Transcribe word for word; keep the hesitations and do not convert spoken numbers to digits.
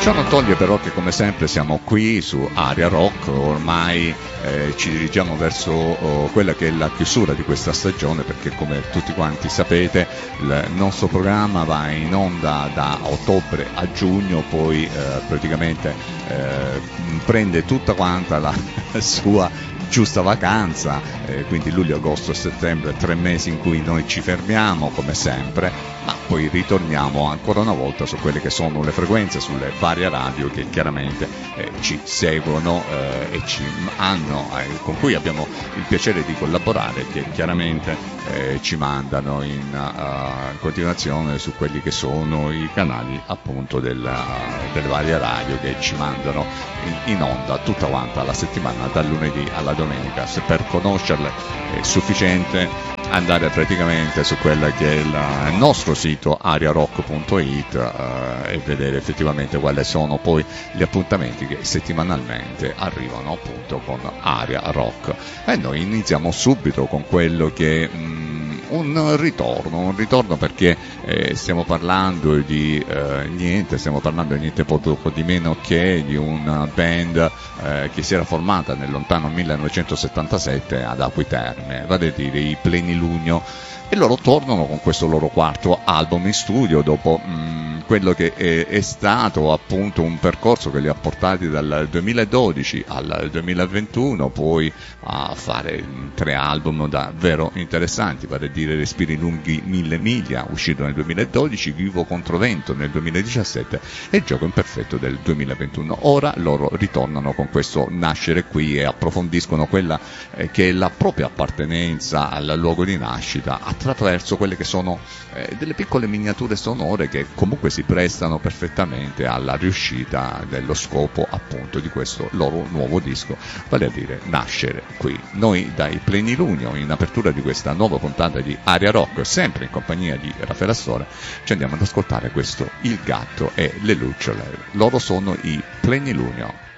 Ciò non toglie però che come sempre siamo qui su Aria Rock, ormai eh, ci dirigiamo verso oh, quella che è la chiusura di questa stagione, perché come tutti quanti sapete il nostro programma va in onda da ottobre a giugno, poi eh, praticamente eh, prende tutta quanta la sua giusta vacanza, eh, quindi luglio, agosto, settembre, tre mesi in cui noi ci fermiamo come sempre, ma poi ritorniamo ancora una volta su quelle che sono le frequenze, sulle varie radio che chiaramente eh, ci seguono eh, e ci hanno, eh, con cui abbiamo il piacere di collaborare, che chiaramente eh, ci mandano in, uh, in continuazione su quelli che sono i canali appunto della, delle varie radio che ci mandano in, in onda tutta quanta la settimana, dal lunedì alla domenica. Se per conoscerle è sufficiente andare praticamente su quella che è il, il nostro sito ariarock punto it eh, e vedere effettivamente quali sono poi gli appuntamenti che settimanalmente arrivano appunto con Aria Rock. E noi iniziamo subito con quello che mh, un ritorno, un ritorno perché eh, stiamo parlando di eh, niente, stiamo parlando di niente poco di meno che di una band eh, che si era formata nel lontano millenovecentosettantasette ad Acqui Terme, vale a dire i Plenilunio, e loro tornano con questo loro quarto album in studio dopo mh, quello che è, è stato appunto un percorso che li ha portati dal duemiladodici al duemilaventuno, poi a fare tre album davvero interessanti, vale a dire Respiri lunghi mille miglia, uscito nel duemiladodici, Vivo contro vento nel duemiladiciassette e Gioco imperfetto del duemilaventuno. Ora loro ritornano con questo nascere qui e approfondiscono quella eh, che è la propria appartenenza al luogo di nascita attraverso quelle che sono eh, delle piccole miniature sonore che comunque si prestano perfettamente alla riuscita dello scopo appunto di questo loro nuovo disco, vale a dire nascere qui. Noi dai Plenilunio, in apertura di questa nuova puntata di Aria Rock, sempre in compagnia di Raffaele Astore, ci andiamo ad ascoltare questo Il gatto e le lucciole. Loro sono i Plenilunio.